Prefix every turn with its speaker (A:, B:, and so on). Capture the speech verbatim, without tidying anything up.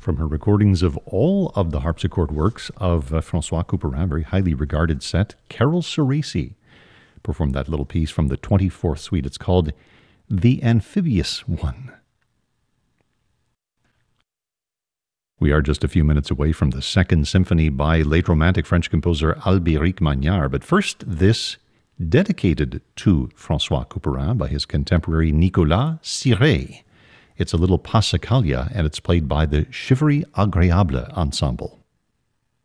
A: from her recordings of all of the harpsichord works of uh, François Couperin, very highly regarded set. Carol Ceresi performed that little piece from the twenty-fourth Suite. It's called The Amphibious One. We are just a few minutes away from the Second Symphony by late Romantic French composer Albéric Magnard. But first, this dedicated to François Couperin by his contemporary Nicolas Siret. It's a little Passacaglia, and it's played by the Chivery Agréable Ensemble.